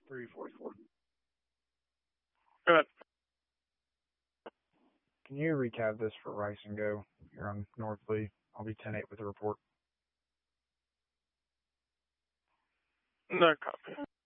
344. Go ahead. Can you recap this for Rice and Go here on North Lee? I'll be 10-8 with the report. No copy.